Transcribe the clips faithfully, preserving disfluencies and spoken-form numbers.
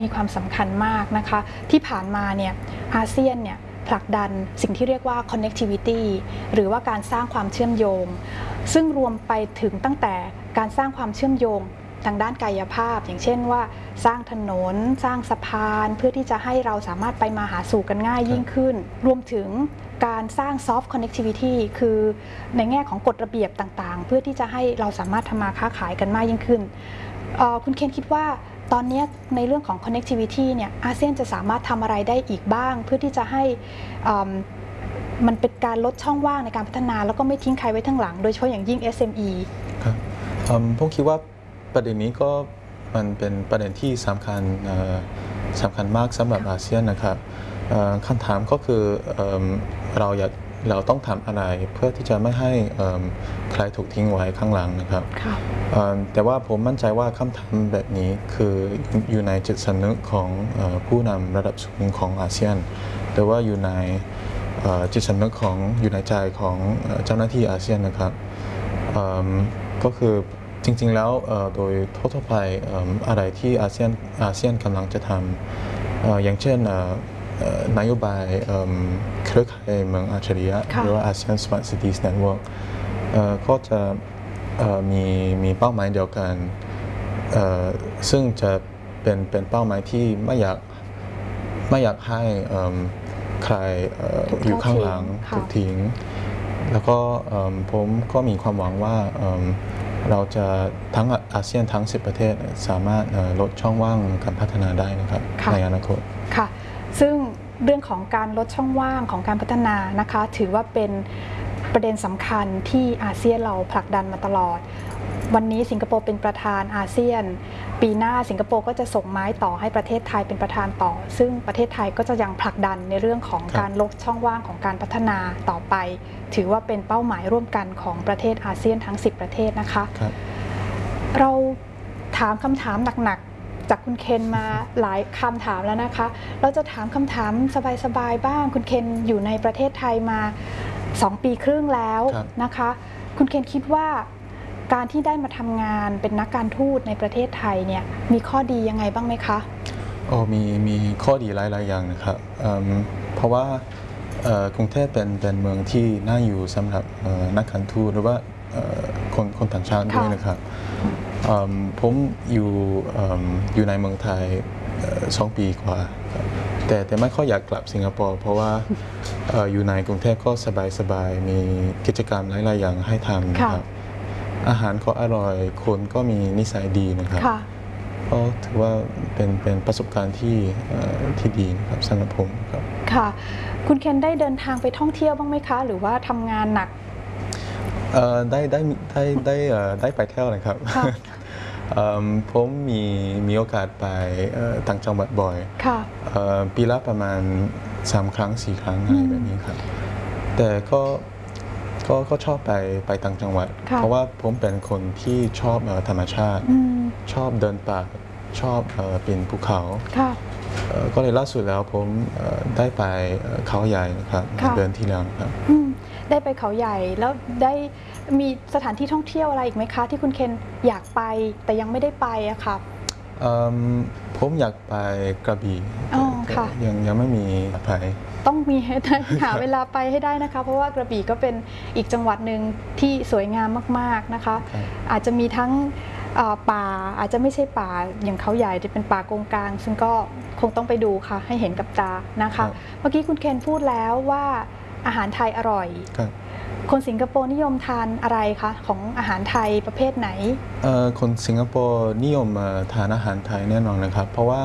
มีความสำคัญมากนะคะที่ผ่านมาเนี่ยอาเซียนเนี่ยผลักดันสิ่งที่เรียกว่า connectivity หรือว่าการสร้างความเชื่อมโยงซึ่งรวมไปถึงตั้งแต่การสร้างความเชื่อมโยงทางด้านกายภาพอย่างเช่นว่าสร้างถนนสร้างสะพานเพื่อที่จะให้เราสามารถไปมาหาสู่กันง่ายยิ่งขึ้นรวมถึงการสร้าง soft connectivity คือในแง่ของกฎระเบียบต่างๆเพื่อที่จะให้เราสามารถทำมาค้าขายกันมากยิ่งขึ้นคุณเคนคิดว่าตอนนี้ในเรื่องของ connectivity เนี่ยอาเซียนจะสามารถทำอะไรได้อีกบ้างเพื่อที่จะให้มันเป็นการลดช่องว่างในการพัฒนาแล้วก็ไม่ทิ้งใครไว้ทั้งหลังโดยเฉพาะอย่างยิ่ง เอส เอ็ม อีครับผมคิดว่าประเด็นนี้ก็มันเป็นประเด็นที่สำคัญสำคัญมากสำหรับอาเซียนนะครับคำถามก็คือเราอยากเราต้องทำอะไรเพื่อที่จะไม่ให้ใครถูกทิ้งไว้ข้างหลังนะครับแต่ว่าผมมั่นใจว่าคำถามแบบนี้คืออยู่ในจิตสำนึกของผู้นำระดับสูงของอาเซียนหรือว่าอยู่ในจิตสำนึกของอยู่ในใจของเจ้าหน้าที่อาเซียนนะครับก็คือจริงๆแล้วโดยทั่วๆไปอะไรที่อาเซียนอาเซียนกำลังจะทำอย่างเช่นนโยบายเครือข่ายเมืองอัจฉริยะหรือว่า อาเซียน Smart Cities Network ก็จะมีมีเป้าหมายเดียวกันซึ่งจะเป็นเป็นเป้าหมายที่ไม่อยากไม่อยากให้ใครอยู่ข้างหลังถูกทิ้งแล้วก็ผมก็มีความหวังว่าเราจะทั้งอาเซียนทั้งสิบประเทศสามารถลดช่องว่างการพัฒนาได้นะครับในอนาคตค่ะซึ่งเรื่องของการลดช่องว่างของการพัฒนานะคะถือว่าเป็นประเด็นสำคัญที่อาเซียนเราผลักดันมาตลอดวันนี้สิงคโปร์เป็นประธานอาเซียนปีหน้าสิงคโปร์ก็จะส่งไม้ต่อให้ประเทศไทยเป็นประธานต่อซึ่งประเทศไทยก็จะยังผลักดันในเรื่องของการลดช่องว่างของการพัฒนาต่อไปถือว่าเป็นเป้าหมายร่วมกันของประเทศอาเซียนทั้งสิบประเทศนะคะเราถามคำถามหนักๆจากคุณเคนมาหลายคำถามแล้วนะคะเราจะถามคำถามสบายๆบ้างคุณเคนอยู่ในประเทศไทยมาสองปีครึ่งแล้วนะคะคุณเคนคิดว่าการที่ได้มาทำงานเป็นนักการทูตในประเทศไทยเนี่ยมีข้อดียังไงบ้างไหมคะอ๋อมีมีข้อดีหลายๆอย่างนะครับเพราะว่ากรุงเทพเป็นเป็นเมืองที่น่าอยู่สำหรับนักการทูตหรือว่าคนคนต่างชาติด้วยนะครับผมอยู่อยู่ในเมืองไทยสองปีกว่าแต่แต่ไม่ค่อยอยากกลับสิงคโปร์เพราะว่าอยู่ในกรุงเทพก็สบายๆมีกิจกรรมหลายๆอย่างให้ทำนะครับอาหารก็อร่อยคนก็มีนิสัยดีนะครับก็ถือว่าเป็นเป็นประสบการณ์ที่ที่ดีนะครับสำหรับผมครับค่ะคุณเคนได้เดินทางไปท่องเที่ยวบ้างไหมคะหรือว่าทำงานหนักได้ได้ได้ได้ได้ไปเที่ยวนะครับผมมีมีโอกาสไปต่างจังหวัดบ่อยปีละประมาณสามครั้งสี่ครั้งอะไรแบบนี้ครับแต่ก็ก็ก็ชอบไปไปต่างจังหวัดเพราะว่าผมเป็นคนที่ชอบธรรมชาติชอบเดินป่าชอบปีนภูเขาก็เลยล่าสุดแล้วผมได้ไปเขาใหญ่นะครับเดือนที่แล้วครับได้ไปเขาใหญ่แล้วได้มีสถานที่ท่องเที่ยวอะไรอีกไหมคะที่คุณเคนอยากไปแต่ยังไม่ได้ไปอะค่ะผมอยากไปกระบี่ยังยังไม่มีไปต้องมีให้ได้หาเวลาไปให้ได้นะคะเพราะว่ากระบี่ก็เป็นอีกจังหวัดหนึ่งที่สวยงามมากๆนะคะอาจจะมีทั้งป่าอาจจะไม่ใช่ป่าอย่างเขาใหญ่จะเป็นป่าโกงกลางซึ่งก็คงต้องไปดูค่ะให้เห็นกับตานะคะเมื่อกี้คุณเคนพูดแล้วว่าอาหารไทยอร่อยคนสิงคโปร์นิยมทานอะไรคะของอาหารไทยประเภทไหนคนสิงคโปร์นิยมทานอาหารไทยแน่นอนนะครับเพราะว่า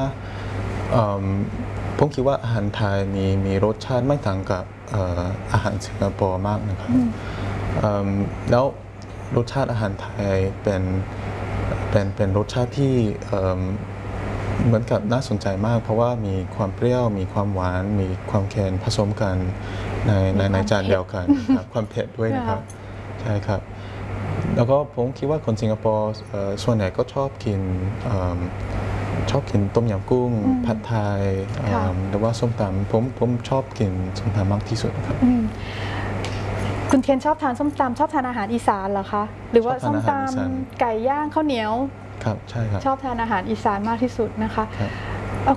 ผมคิดว่าอาหารไทยมีมีรสชาติไม่ต่างกับอาหารสิงคโปร์มากนะครับแล้วรสชาติอาหารไทยเป็นเป็นเป็นรสชาติที่เหมือนกับน่าสนใจมากเพราะว่ามีความเปรี้ยวมีความหวานมีความเค็มผสมกันในในในจานเดียวกันครับความเผ็ดด้วยนะครับใช่ครับแล้วก็ผมคิดว่าคนสิงคโปร์ส่วนใหญ่ก็ชอบกินชอบกินต้มยำกุ้งผัดไทยหรือว่าส้มตำผมผมชอบกินส้มตำมากที่สุดครับคุณเคนชอบทานส้มตำชอบทานอาหารอีสานเหรอคะหรือว่าส้มตำไก่ย่างข้าวเหนียวครับใช่ครับชอบทานอาหารอีสานมากที่สุดนะคะ